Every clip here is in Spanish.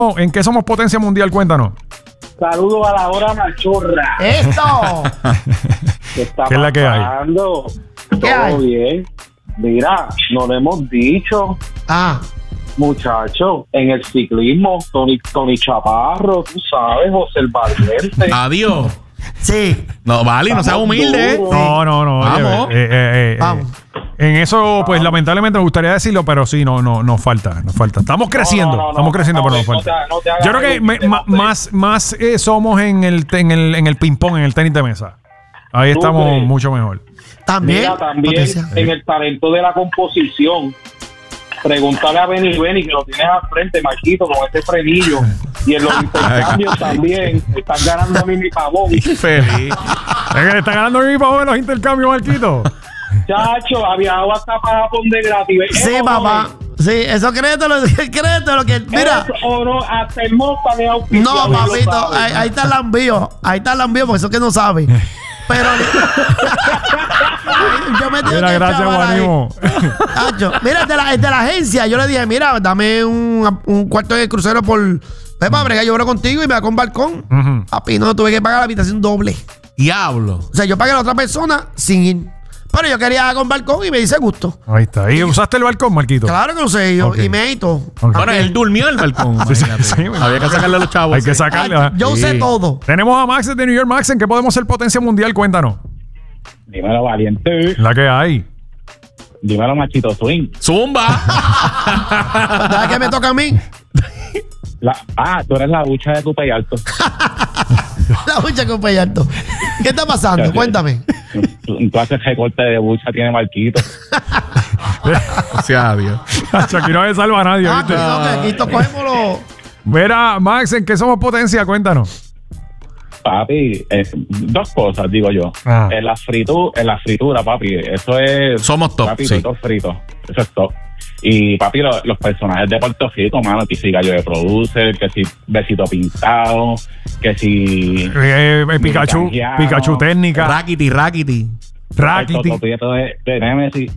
¿En qué somos potencia mundial? Cuéntanos. Saludos a la hora machorra. ¡Esto! ¿Qué está ¿Qué es la que hay? pasando? ¿Qué ¿Todo hay? bien? Mira, no le hemos dicho, muchachos, en el ciclismo, Tony Chaparro, tú sabes, José el Valiente. Adiós. Sí. No, vale, no seas humilde. No. Vamos. Vamos. En eso, pues lamentablemente me gustaría decirlo, pero sí, nos falta. Estamos creciendo, pero nos falta. Yo creo que más somos en el ping-pong, en el tenis de mesa. Ahí estamos crees? mucho mejor. También. Mira, también potencia. en el talento de la composición. Pregúntale a Benny que lo tienes al frente, Marquito, con este frenillo. Y en los intercambios también. Están ganando a mí mi pavón. Feliz. Es que le está ganando mi pavo en los intercambios, Marquito. Chacho, había agua hasta para Japón de gratis. Sí, papá. Sí, eso créetelo que. Mira. O no, hasta el Mota me ha auspiciado. No, papito, ahí está el envío. Ahí está el envío, porque eso que no sabe. Pero yo me tengo Mira, que gracias, chaval ahí. Juanimo. Tacho, mira, el de la agencia, yo le dije, mira, dame un cuarto de crucero por Pepa, brega, yo bro contigo y me da con balcón. Papi, no, tuve que pagar la habitación doble. Diablo. O sea, yo pagué a la otra persona sin ir. Pero yo quería con balcón y me dice gusto. Ahí está. ¿Y usaste el balcón, Marquito? Claro que lo sé yo. Ok. Y me todo. Ok. Bueno, él durmió en el balcón. imagínate. sí, Había que sacarle a los chavos. Hay que sacarle. ¿verdad? Yo usé Sí. todo. Tenemos a Max de New York. Max, ¿en qué podemos ser potencia mundial? Cuéntanos. Dímelo, Valiente. La que hay. Dímelo, Machito Swing. Zumba. ¿Sabes qué me toca a mí? Tú eres la bucha de Cupey Alto. La bucha con Pellarto. ¿Qué está pasando? Cuéntame. Tú haces recorte de bucha, tiene Marquito. Gracias a Dios. Aquí no me salva a nadie, ¿viste? Aquí cogemos los. Mira, Max, ¿en qué somos potencia? Cuéntanos. Papi, dos cosas, digo yo. Ah. En la fritura, papi, eso es... Somos top, papi, sí. fritos fritos. Eso es top. Y, papi, los personajes de Puerto Rico, mano, que si Gallo de Producer, que si Besito Pintado, que si... Pikachu técnica. Rakiti. Rakiti. El Totoprieto de Nemesis.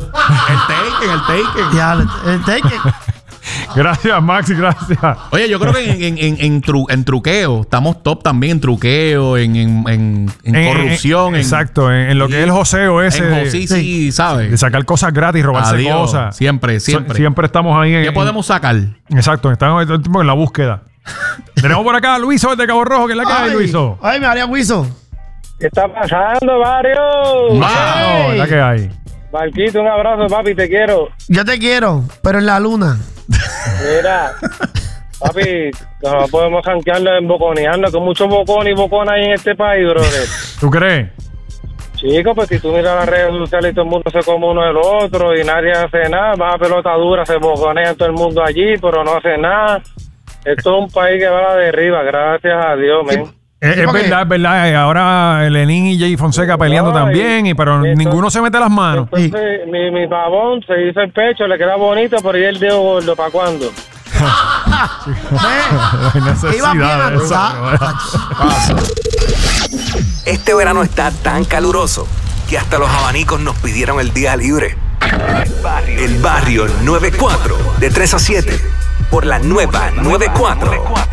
El Taken. Ya, el take. Gracias, Max, gracias. Oye, yo creo que en truqueo estamos top también, en truqueo, en corrupción. Exacto, en lo que es el joseo ese. En sí, ¿sabes? De sacar cosas gratis, robarse Adiós. cosas. Siempre. Siempre estamos ahí. ¿Qué podemos sacar? Exacto, estamos en la búsqueda. Tenemos por acá a Luiso de Cabo Rojo, que es la que hay, Luiso. Ay, me haría Wiso. ¿Qué está pasando, Mario? No, es la que hay. Marquito, un abrazo, papi, te quiero. Yo te quiero, pero en la luna. Mira, papi, no podemos janquearlo en boconearlo, que mucho bocón y bocón hay en este país, brother. ¿Tú crees? Chicos, pues si tú miras las redes sociales y todo el mundo se come uno del otro y nadie hace nada, va a pelota dura, se boconea todo el mundo allí, pero no hace nada. Esto es un país que va a la deriva, gracias a Dios, men. Es verdad. Ahora Lenín y Jay Fonseca peleando también, pero ninguno se mete las manos. Entonces, mi pavón se hizo el pecho, le queda bonito, pero ¿y el dedo gordo para cuándo? Iba bien atrasado. Este verano está tan caluroso que hasta los abanicos nos pidieron el día libre. El barrio 94, de 3 a 7, por la nueva 94.